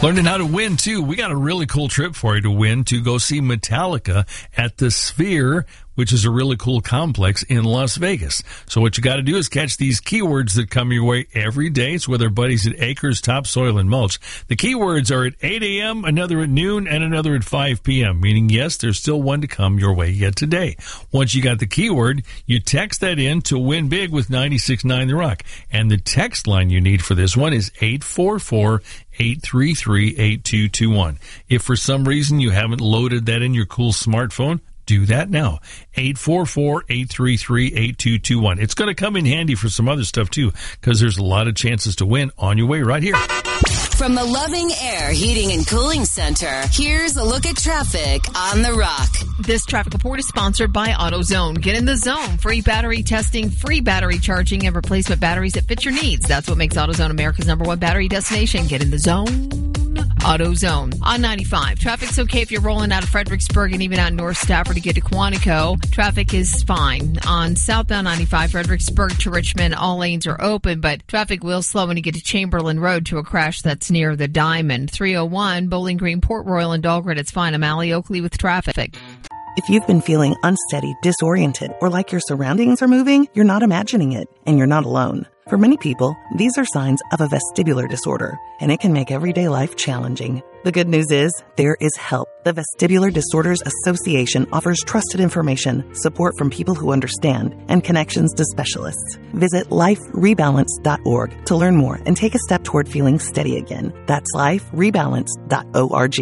Learning how to win, too. We got a really cool trip for you to win to go see Metallica at the Sphere, which is a really cool complex in Las Vegas. So what you got to do is catch these keywords that come your way every day. It's with our buddies at Acres Topsoil and Mulch. The keywords are at 8 a.m., another at noon, and another at 5 p.m., meaning, yes, there's still one to come your way yet today. Once you got the keyword, you text that in to win big with 96.9 The Rock. And the text line you need for this one is 844-833-8221. If for some reason you haven't loaded that in your cool smartphone, do that now. 844-833-8221. It's going to come in handy for some other stuff, too, because there's a lot of chances to win on your way right here. From the Loving Air Heating and Cooling Center, here's a look at traffic on The Rock. This traffic report is sponsored by AutoZone. Get in the zone. Free battery testing, free battery charging, and replacement batteries that fit your needs. That's what makes AutoZone America's #1 battery destination. Get in the zone. AutoZone. On 95, traffic's okay if you're rolling out of Fredericksburg and even out North Stafford to get to Quantico. Traffic is fine. On southbound 95, Fredericksburg to Richmond, all lanes are open, but traffic will slow when you get to Chamberlain Road to a crash that's near the Diamond. 301, Bowling Green, Port Royal, and Dahlgren, it's fine. I'm Allie Oakley with traffic. If you've been feeling unsteady, disoriented, or like your surroundings are moving, you're not imagining it, and you're not alone. For many people, these are signs of a vestibular disorder, and it can make everyday life challenging. The good news is, there is help. The Vestibular Disorders Association offers trusted information, support from people who understand, and connections to specialists. Visit liferebalance.org to learn more and take a step toward feeling steady again. That's liferebalance.org.